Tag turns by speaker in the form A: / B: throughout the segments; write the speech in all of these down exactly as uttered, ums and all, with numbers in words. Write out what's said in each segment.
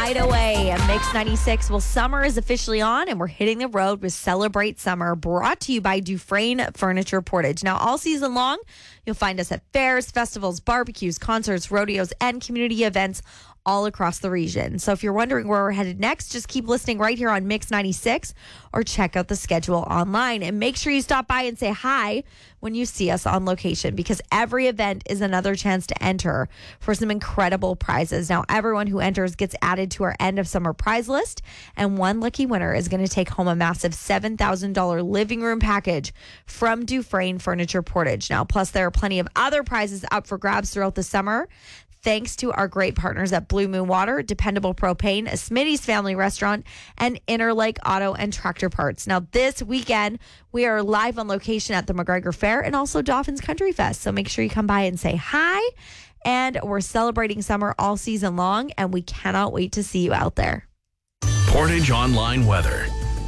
A: Hideaway. Mix ninety-six. Well, summer is officially on and we're hitting the road with Celebrate Summer, brought to you by Dufresne Furniture Portage. Now, all season long, you'll find us at fairs, festivals, barbecues, concerts, rodeos, and community events all across the region. So if you're wondering where we're headed next, just keep listening right here on Mix ninety-six or check out the schedule online. And make sure you stop by and say hi when you see us on location, because every event is another chance to enter for some incredible prizes. Now, everyone who enters gets added to our end of summer prize list, and one lucky winner is going to take home a massive seven thousand dollars living room package from Dufresne Furniture Portage. Now, plus there are plenty of other prizes up for grabs throughout the summer, thanks to our great partners at Blue Moon Water, Dependable Propane, Smitty's Family Restaurant, and Interlake Auto and Tractor Parts. Now, this weekend, we are live on location at the McGregor Fair and also Dauphin's Country Fest. So make sure you come by and say hi. And we're celebrating summer all season long, and we cannot wait to see you out there.
B: Portage Online weather.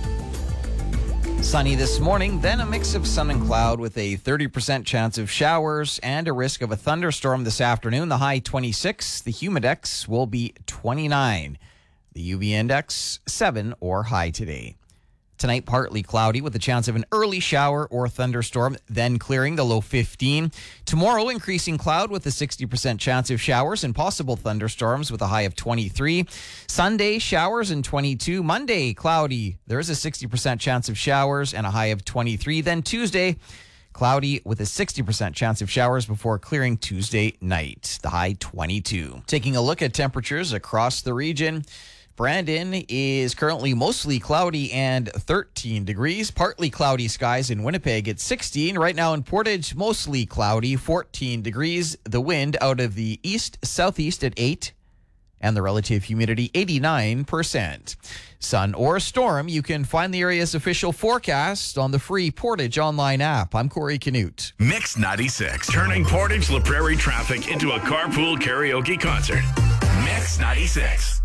C: Sunny this morning, then a mix of sun and cloud with a thirty percent chance of showers and a risk of a thunderstorm this afternoon. The high twenty-six, the humidex will be twenty-nine. The U V index seven or high today. Tonight, partly cloudy with a chance of an early shower or thunderstorm, then clearing, the low fifteen. Tomorrow, increasing cloud with a sixty percent chance of showers and possible thunderstorms with a high of twenty-three. Sunday, showers and twenty-two. Monday, cloudy. There is a sixty percent chance of showers and a high of twenty-three. Then Tuesday, cloudy with a sixty percent chance of showers before clearing Tuesday night. The high twenty-two. Taking a look at temperatures across the region. Brandon is currently mostly cloudy and thirteen degrees. Partly cloudy skies in Winnipeg at sixteen. Right now in Portage, mostly cloudy, fourteen degrees. The wind out of the east-southeast at eight. And the relative humidity, eighty-nine percent. Sun or storm, you can find the area's official forecast on the free Portage online app. I'm Corey Canute.
B: Mix ninety-six, turning Portage La Prairie traffic into a carpool karaoke concert. Mix ninety-six.